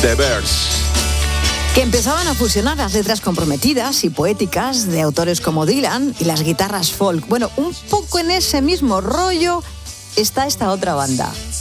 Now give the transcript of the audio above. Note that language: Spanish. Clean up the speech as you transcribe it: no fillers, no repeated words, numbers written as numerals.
The Birds. Que empezaban a fusionar las letras comprometidas y poéticas de autores como Dylan y las guitarras folk. Bueno, un poco en ese mismo rollo está esta otra banda,